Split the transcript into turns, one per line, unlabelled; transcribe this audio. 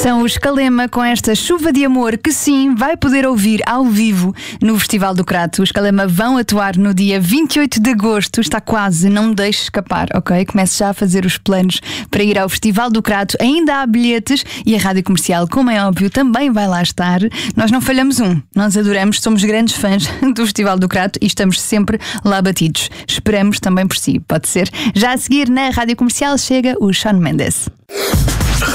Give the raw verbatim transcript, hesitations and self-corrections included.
São os Calema com esta chuva de amor que sim, vai poder ouvir ao vivo no Festival do Crato. Os Calema vão atuar no dia vinte e oito de agosto, está quase, não deixe escapar, ok? Comece já a fazer os planos para ir ao Festival do Crato. Ainda há bilhetes e a Rádio Comercial, como é óbvio, também vai lá estar. Nós não falhamos um, nós adoramos, somos grandes fãs do Festival do Crato e estamos sempre lá batidos. Esperamos também por si, pode ser? Já a seguir na Rádio Comercial chega o Shawn Mendes.